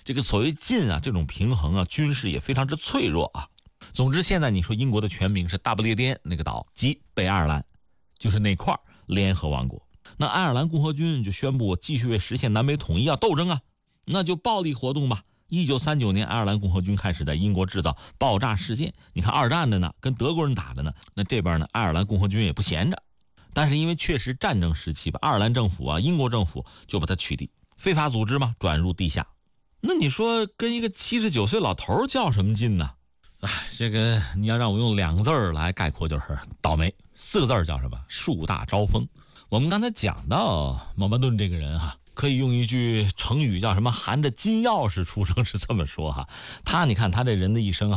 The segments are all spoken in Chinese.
这个所谓晋啊，这种平衡啊，军事也非常之脆弱啊。总之，现在你说英国的全名是大不列颠那个岛及北爱尔兰，就是那块联合王国。那爱尔兰共和军就宣布继续为实现南北统一要斗争啊，那就暴力活动吧。1939年，爱尔兰共和军开始在英国制造爆炸事件。你看二战的呢，跟德国人打的呢，那这边呢，爱尔兰共和军也不闲着。但是因为确实战争时期吧，爱尔兰政府啊，英国政府就把它取缔，非法组织嘛，转入地下。那你说跟一个79岁老头较什么劲呢？这个你要让我用2个字来概括，就是倒霉。4个字叫什么？树大招风。我们刚才讲到蒙巴顿这个人可以用一句成语叫什么？含着金钥匙出生，是这么说你看他这人的一生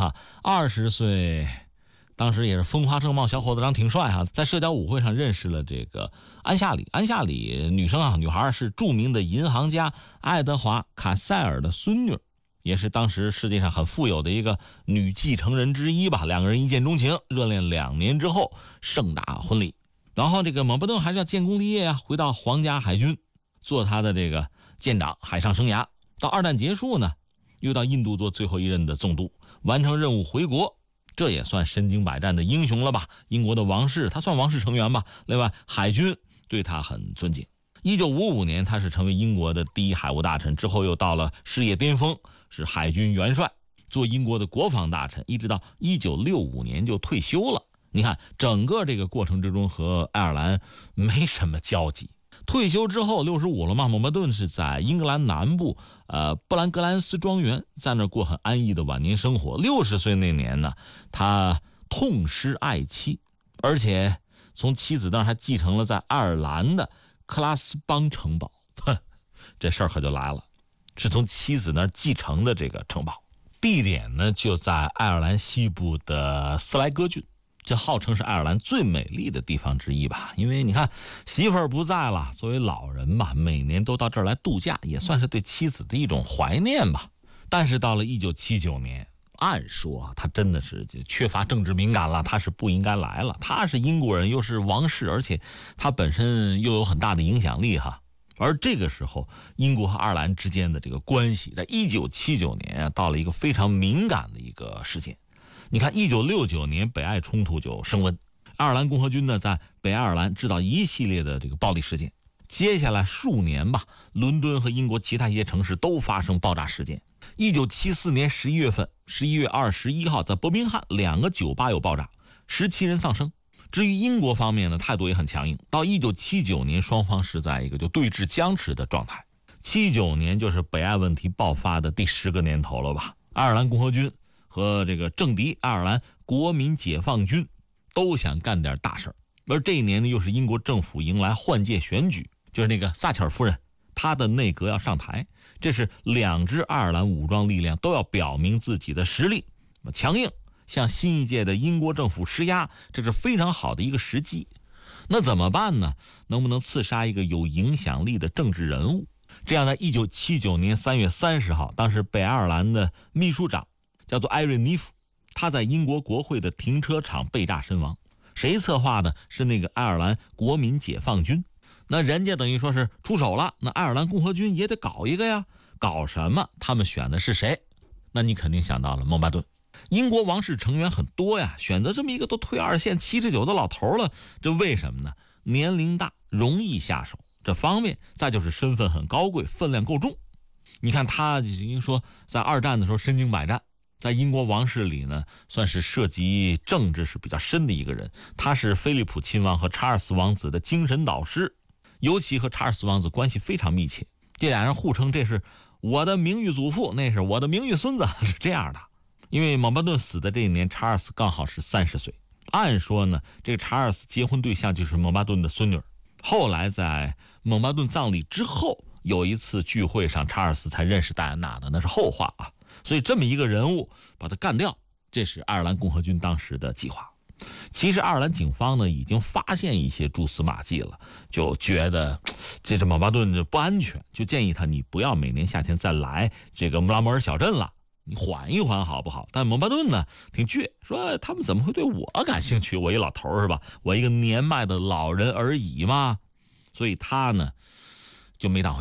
20岁，当时也是风华正茂，小伙子长挺帅在社交舞会上认识了这个安夏里。安夏里女生女孩是著名的银行家爱德华·卡塞尔的孙女，也是当时世界上很富有的一个女继承人之一吧。2个人一见钟情，热恋2年之后盛大婚礼。然后这个蒙巴顿还是要建功立业回到皇家海军做他的这个舰长，海上生涯。到二战结束呢，又到印度做最后一任的总督，完成任务回国，这也算身经百战的英雄了吧。英国的王室，他算王室成员吧。另外海军对他很尊敬。1955年他是成为英国的第一海务大臣，之后又到了事业巅峰，是海军元帅，做英国的国防大臣，一直到1965年就退休了。你看整个这个过程之中和爱尔兰没什么交集。退休之后65了嘛，蒙巴顿是在英格兰南部布兰格兰斯庄园，在那儿过很安逸的晚年生活。60岁那年呢，他痛失爱妻，而且从妻子那儿还继承了在爱尔兰的克拉斯邦城堡。这事儿可就来了，是从妻子那儿继承的这个城堡，地点呢就在爱尔兰西部的斯莱戈郡。这号称是爱尔兰最美丽的地方之一吧，因为你看媳妇儿不在了，作为老人吧，每年都到这儿来度假，也算是对妻子的一种怀念吧。但是到了1979年，按说他真的是缺乏政治敏感了，他是不应该来了。他是英国人，又是王室，而且他本身又有很大的影响力而这个时候，英国和爱尔兰之间的这个关系，在1979年到了一个非常敏感的一个事件。你看1969年北爱冲突就升温，爱尔兰共和军呢在北爱尔兰制造一系列的这个暴力事件。接下来数年吧，伦敦和英国其他一些城市都发生爆炸事件。1974年11月份，11月21号在伯明翰2个酒吧有爆炸，17人丧生。至于英国方面呢，态度也很强硬。到1979年，双方是在一个就对峙僵持的状态。79年就是北爱问题爆发的第10个年头了吧。爱尔兰共和军和这个政敌爱尔兰国民解放军都想干点大事，而这一年呢，又是英国政府迎来换届选举，就是那个撒切尔夫人，她的内阁要上台，这是2支爱尔兰武装力量都要表明自己的实力，强硬向新一届的英国政府施压，这是非常好的一个时机。那怎么办呢？能不能刺杀一个有影响力的政治人物？这样，在1979年3月30号，当时北爱尔兰的秘书长叫做艾瑞尼夫，他在英国国会的停车场被炸身亡。谁策划的？是那个爱尔兰国民解放军。那人家等于说是出手了，那爱尔兰共和军也得搞一个呀。搞什么？他们选的是谁？那你肯定想到了蒙巴顿。英国王室成员很多呀，选择这么一个都退2线79的老头了，这为什么呢？年龄大，容易下手，这方面。再就是身份很高贵，分量够重。你看他说在2战的时候身经百战，在英国王室里呢，算是涉及政治是比较深的一个人。他是菲利普亲王和查尔斯王子的精神导师，尤其和查尔斯王子关系非常密切。这俩人互称这是我的名誉祖父，那是我的名誉孙子，是这样的。因为蒙巴顿死的这一年，查尔斯刚好是30岁。按说呢，这个查尔斯结婚对象就是蒙巴顿的孙女。后来在蒙巴顿葬礼之后，有一次聚会上，查尔斯才认识戴安娜的，那是后话啊。所以这么一个人物把他干掉，这是爱尔兰共和军当时的计划。其实爱尔兰警方呢已经发现一些蛛丝马迹了，就觉得这蒙巴顿不安全，就建议他你不要每年夏天再来这个穆拉摩尔小镇了，你缓一缓好不好？但蒙巴顿呢挺倔，说他们怎么会对我感兴趣？我一老头是吧？我一个年迈的老人而已嘛。所以他呢就没当回事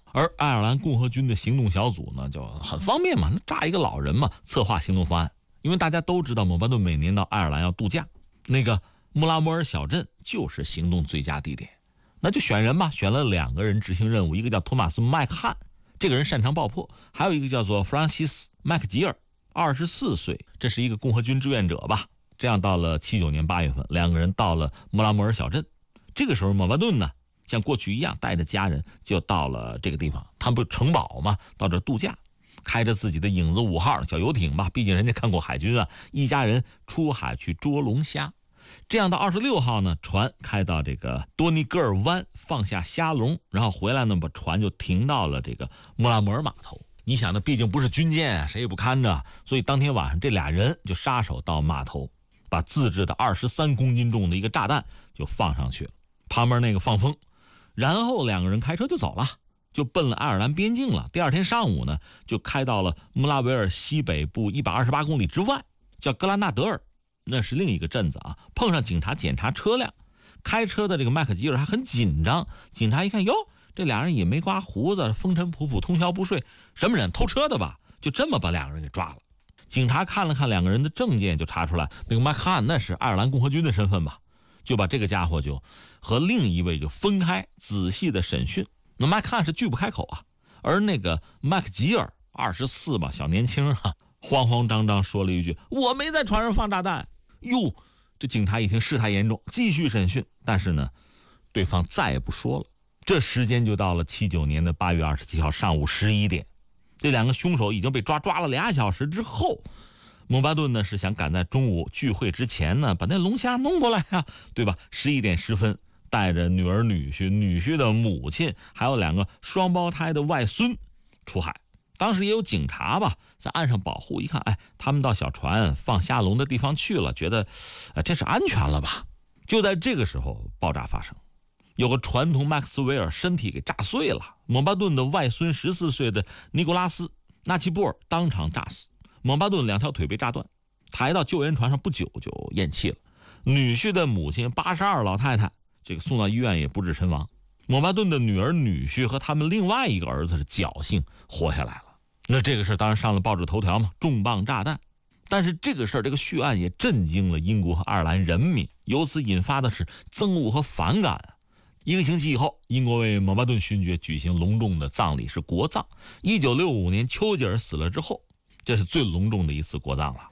而爱尔兰共和军的行动小组呢，就很方便嘛，炸一个老人嘛，策划行动方案。因为大家都知道，蒙巴顿每年到爱尔兰要度假，那个穆拉摩尔小镇就是行动最佳地点。那就选人吧，选了2个人执行任务，一个叫托马斯·麦克汉，这个人擅长爆破，还有一个叫做弗朗西斯·麦克吉尔，24岁，这是一个共和军志愿者吧。这样到了79年8月份，2个人到了穆拉摩尔小镇。这个时候蒙巴顿呢，像过去一样带着家人就到了这个地方，他们不是城堡吗？到这度假，开着自己的影子5号小游艇吧，毕竟人家看过海军啊，一家人出海去捉龙虾。这样到26号呢，船开到这个多尼格尔湾，放下虾笼，然后回来呢，把船就停到了这个穆拉摩尔码头。你想呢，毕竟不是军舰啊，谁也不看着，所以当天晚上这俩人就杀手到码头，把自制的23公斤重的一个炸弹就放上去了，旁边那个放风，然后2个人开车就走了，就奔了爱尔兰边境了。第二天上午呢，就开到了穆拉维尔西北部128公里之外，叫格拉纳德尔，那是另一个镇子啊。碰上警察检查车辆，开车的这个麦克吉尔还很紧张。警察一看，哟，这俩人也没刮胡子，风尘仆仆，通宵不睡，什么人？偷车的吧？就这么把2个人给抓了。警察看了看2个人的证件，就查出来那个麦克汉那是爱尔兰共和军的身份吧，就把这个家伙就和另一位就分开，仔细的审讯。那麦克汉是拒不开口啊，而那个麦克吉尔24吧，小年轻啊，慌慌张张说了一句：“我没在船上放炸弹。”哟，这警察一听事态严重，继续审讯，但是呢，对方再也不说了。这时间就到了79年的8月27号上午11点，这2个凶手已经被抓了2小时之后，蒙巴顿呢是想赶在中午聚会之前呢把那龙虾弄过来啊，对吧？11点10分，带着女儿、女婿的母亲，还有2个双胞胎的外孙出海。当时也有警察吧，在岸上保护，一看，哎，他们到小船放虾笼的地方去了，觉得，这是安全了吧？就在这个时候，爆炸发生，有个传统麦克斯韦尔身体给炸碎了，蒙巴顿的外孙14岁的尼古拉斯·纳奇波尔当场炸死，蒙巴顿2条腿被炸断，抬到救援船上不久就咽气了。女婿的母亲82老太太，这个送到医院也不治身亡。蒙巴顿的女儿、女婿和他们另外一个儿子是侥幸活下来了。那这个事当然上了报纸头条嘛，重磅炸弹。但是这个事这个血案也震惊了英国和爱尔兰人民，由此引发的是憎恶和反感啊。1个星期以后，英国为蒙巴顿勋爵举行隆重的葬礼，是国葬。1965年丘吉尔死了之后，这是最隆重的一次国葬了。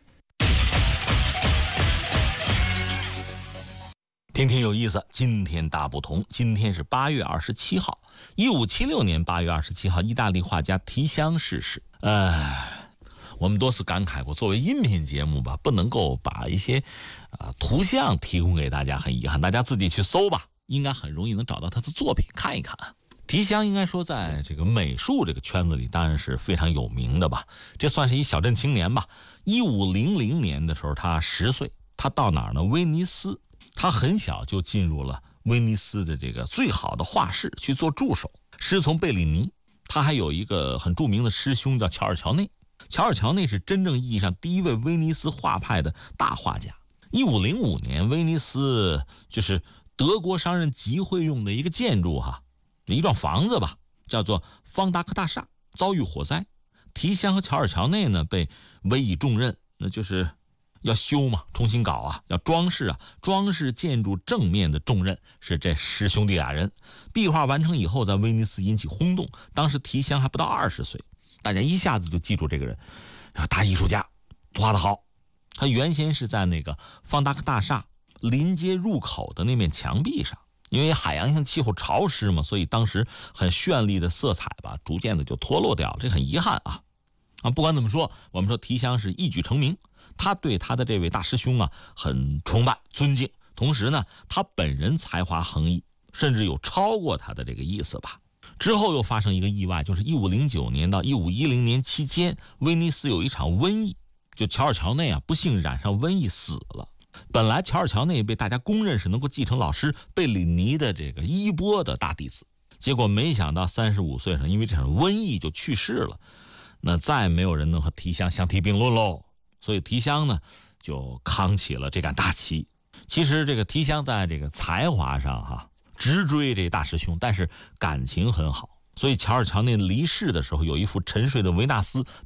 听听有意思，今天大不同。今天是8月27号，1576年8月27号，意大利画家提香逝世。我们多次感慨过，作为音频节目吧，不能够把一些图像提供给大家，很遗憾，大家自己去搜吧，应该很容易能找到他的作品看一看。提香应该说在这个美术这个圈子里当然是非常有名的吧，这算是一小镇青年吧。1500年的时候他10岁，他到哪儿呢？威尼斯。他很小就进入了威尼斯的这个最好的画室去做助手，师从贝里尼。他还有一个很著名的师兄叫乔尔乔内，乔尔乔内是真正意义上第一位威尼斯画派的大画家。1505年，威尼斯就是德国商人集会用的一个建筑一幢房子吧，叫做方达克大厦，遭遇火灾。提香和乔尔乔内呢被委以重任，那就是要修嘛，重新搞要装饰装饰建筑正面的重任是这师兄弟俩人。壁画完成以后，在威尼斯引起轰动，当时提香还不到20岁，大家一下子就记住这个人，大艺术家，画得好。他原先是在那个方达克大厦临街入口的那面墙壁上，因为海洋性气候潮湿嘛，所以当时很绚丽的色彩吧，逐渐的就脱落掉了，这很遗憾不管怎么说，我们说提香是一举成名，他对他的这位大师兄很崇拜尊敬，同时呢他本人才华横溢，甚至有超过他的这个意思吧。之后又发生一个意外，就是1509年到1510年期间，威尼斯有一场瘟疫，就乔尔乔内不幸染上瘟疫死了。本来乔尔乔内被大家公认是能够继承老师贝里尼的这个衣钵的大弟子，结果没想到35岁上因为这场瘟疫就去世了，那再没有人能和提香相提并论喽。所以提香呢就扛起了这杆大旗。其实这个提香在这个才华上直追这大师兄，但是感情很好， 所以乔尔乔内离世的时候，有一幅沉睡的维纳斯